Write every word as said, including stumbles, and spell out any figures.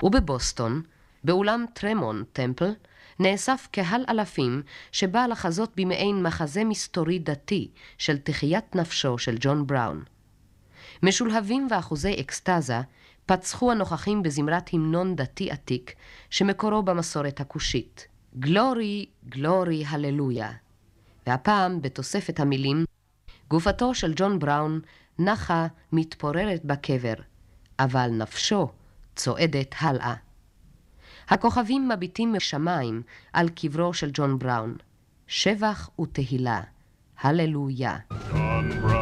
ובבוסטון, באולם טרמון טמפל, נאסף קהל אלפים שבא לחזות במעין מחזה מסתורי דתי של תחיית נפשו של ג'ון בראון. משולהבים ואחוזי אקסטזה פצחו הנוכחים בזמרת המנון דתי עתיק שמקורו במסורת הכושית, גלורי, גלורי, הללויה. והפעם בתוספת המילים, גופתו של ג'ון בראון נחה מתפוררת בקבר, אבל נפשו צועדת הלאה. הכוכבים מביטים משמיים על קברו של ג'ון בראון. שבח ותהילה. הללויה.